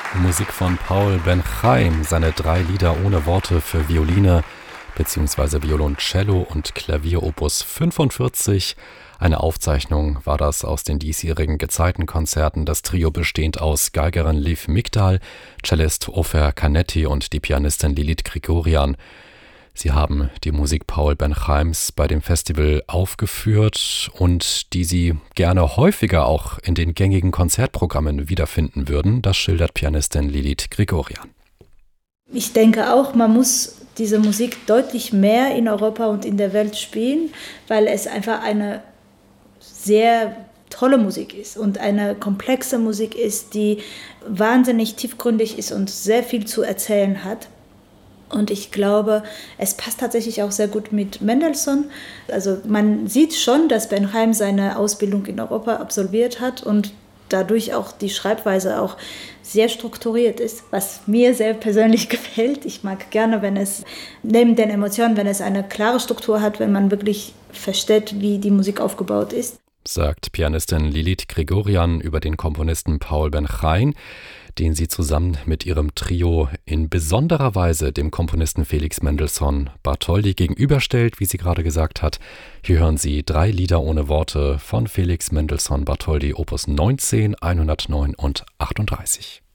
Musik von Paul Ben-Chaim, seine 3 Lieder ohne Worte für Violine bzw. Violoncello und Klavier Opus 45. Eine Aufzeichnung war das aus den diesjährigen Gezeitenkonzerten. Das Trio bestehend aus Geigerin Liv Migdal, Cellist Ofer Canetti und die Pianistin Lilith Grigorian. Sie haben die Musik Paul Ben-Chaims bei dem Festival aufgeführt und die Sie gerne häufiger auch in den gängigen Konzertprogrammen wiederfinden würden. Das schildert Pianistin Lilith Grigorian. Ich denke auch, man muss diese Musik deutlich mehr in Europa und in der Welt spielen, weil es einfach eine sehr tolle Musik ist und eine komplexe Musik ist, die wahnsinnig tiefgründig ist und sehr viel zu erzählen hat. Und ich glaube, es passt tatsächlich auch sehr gut mit Mendelssohn. Also man sieht schon, dass Ben-Chaim seine Ausbildung in Europa absolviert hat und dadurch auch die Schreibweise auch sehr strukturiert ist, was mir sehr persönlich gefällt. Ich mag gerne, wenn es neben den Emotionen, wenn es eine klare Struktur hat, wenn man wirklich versteht, wie die Musik aufgebaut ist. Sagt Pianistin Lilith Grigorian über den Komponisten Paul Ben-Chaim, den sie zusammen mit ihrem Trio in besonderer Weise dem Komponisten Felix Mendelssohn Bartholdy gegenüberstellt, wie sie gerade gesagt hat. Hier hören Sie 3 Lieder ohne Worte von Felix Mendelssohn Bartholdy, Opus 19, 109 und 38.